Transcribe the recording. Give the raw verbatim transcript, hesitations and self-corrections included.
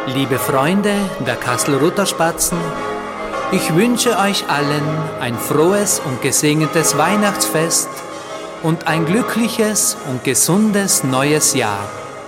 Liebe Freunde der Kastelruther Spatzen, ich wünsche euch allen ein frohes und gesegnetes Weihnachtsfest und ein glückliches und gesundes neues Jahr.